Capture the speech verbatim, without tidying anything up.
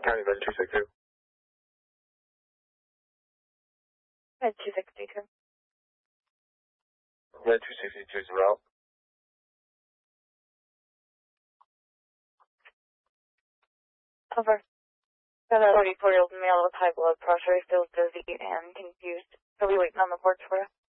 County Med two sixty-two. Med two sixty-two. Med two sixty-two is route. Over. Got a forty-four-year-old male with high blood pressure. He feels dizzy and confused. He'll be waiting on the porch for us.